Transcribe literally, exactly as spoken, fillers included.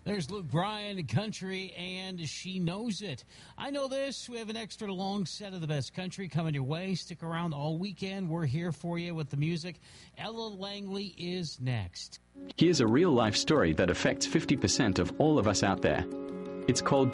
There's Luke Bryan, Country, and She Knows It. I Know This. We have an extra long set of the best country coming your way. Stick around all weekend. We're here for you with the music. Ella Langley is next. Here's a real-life story that affects fifty percent of all of us out there. It's called